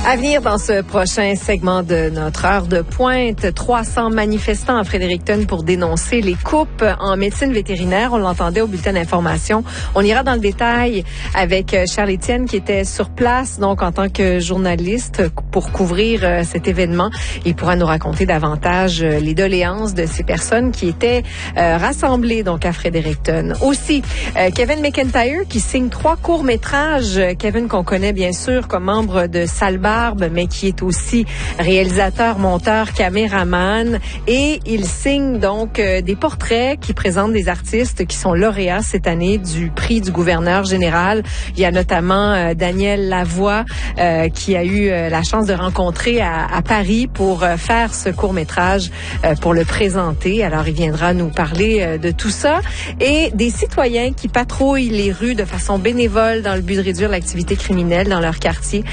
À venir dans ce prochain segment de notre heure de pointe, 300 manifestants à Fredericton pour dénoncer les coupes en médecine vétérinaire. On l'entendait au bulletin d'information. On ira dans le détail avec Charles Étienne qui était sur place, donc en tant que journaliste pour couvrir cet événement. Il pourra nous raconter davantage les doléances de ces personnes qui étaient rassemblées donc à Fredericton. Aussi, Kevin McIntyre qui signe 3 courts-métrages. Kevin qu'on connaît bien sûr comme membre de Salbarbe, mais qui est aussi réalisateur, monteur, caméraman. Et il signe donc des portraits qui présentent des artistes qui sont lauréats cette année du prix du gouverneur général. Il y a notamment Daniel Lavoie qui a eu la chance de rencontrer à Paris pour faire ce court-métrage, pour le présenter. Alors, il viendra nous parler de tout ça. Et des citoyens qui patrouillent les rues de façon bénévole dans le but de réduire l'activité criminelle dans leur quartier.